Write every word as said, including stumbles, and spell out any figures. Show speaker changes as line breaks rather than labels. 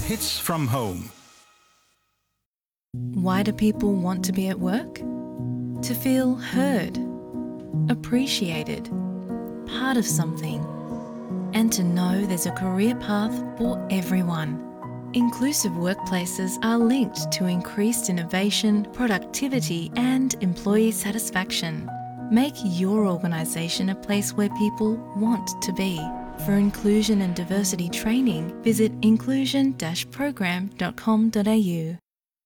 Hits from home.
Why do people want to be at work? To feel heard, appreciated, part of something, and to know there's a career path for everyone. Inclusive workplaces are linked to increased innovation, productivity, and employee satisfaction. Make your organisation a place where people want to be. For inclusion and diversity training, visit inclusion dash program dot com dot a u.